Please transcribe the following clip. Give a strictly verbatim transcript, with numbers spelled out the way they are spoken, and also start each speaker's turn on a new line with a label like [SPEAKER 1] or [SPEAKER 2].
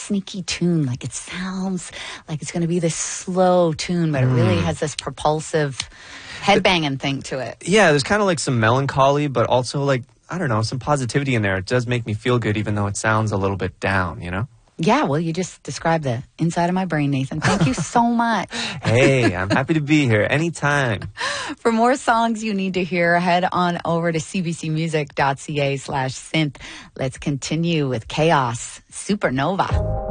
[SPEAKER 1] sneaky tune. Like it sounds like it's going to be this slow tune, but it really has this propulsive headbanging thing to it.
[SPEAKER 2] Yeah, there's kind of like some melancholy, but also like, I don't know, some positivity in there. It does make me feel good, even though it sounds a little bit down, you know?
[SPEAKER 1] Yeah, well, you just described the inside of my brain, Nathan. Thank you so much.
[SPEAKER 2] Hey, I'm happy to be here anytime.
[SPEAKER 1] For more songs you need to hear, head on over to cbcmusic.ca slash synth. Let's continue with Chaos Supernova.